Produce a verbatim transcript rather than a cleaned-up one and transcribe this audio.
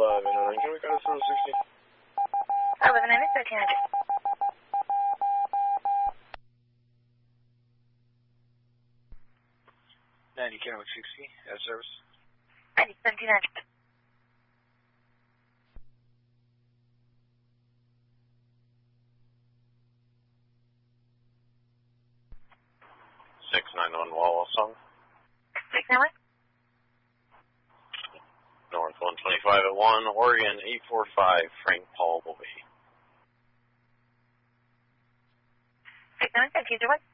eleven oh nine, can we go to zero sixty? eleven oh nine, thirteen hundred. ninety Kennewick sixty, as service. ninety, seventeen hundred. six nine one Wawa Song. six nine one? North one twenty-five at one, Oregon eight four five, Frank Paul Boy. six nine one, thank you, one.